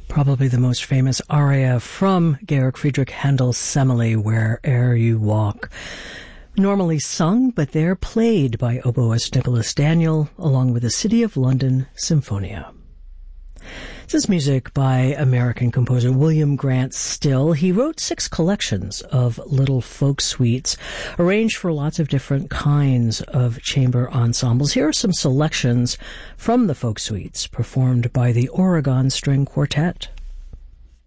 Probably the most famous aria from Georg Friedrich Handel's Semele, Where'er You Walk. Normally sung, but they're played by oboist Nicholas Daniel, along with the City of London Symphonia. This is music by American composer William Grant Still. He wrote 6 collections of little folk suites, arranged for lots of different kinds of chamber ensembles. Here are some selections from the folk suites, performed by the Oregon String Quartet.